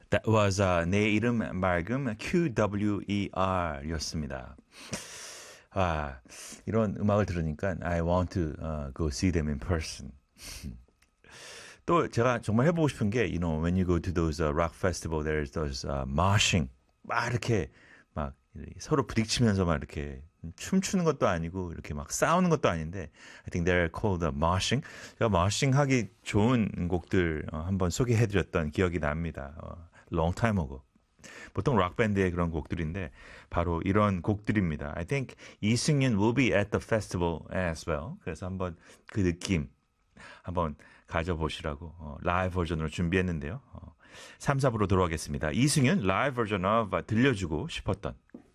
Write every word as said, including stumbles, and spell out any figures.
That was uh, 내 이름 맑음 큐더블유이알이었습니다. 아, 이런 음악을 들으니까 I want to uh, go see them in person. 또 제가 정말 해보고 싶은 게, you know, when you go to those uh, rock festival, there's those uh, moshing. 막 이렇게 막 서로 부딪히면서 막 이렇게 춤추는 것도 아니고 이렇게 막 싸우는 것도 아닌데, I think they're called uh, moshing. 제가 moshing 하기 좋은 곡들 어, 한번 소개해드렸던 기억이 납니다. 어, long time ago. 보통 락밴드의 그런 곡들인데 바로 이런 곡들입니다. I think 이승윤 will be at the festival as well. 그래서 한번 그 느낌 한번 가져보시라고 어, 라이브 버전으로 준비했는데요. 어, 삼, 사 부로 돌아오겠습니다. 이승윤 라이브 버전 of 들려주고 싶었던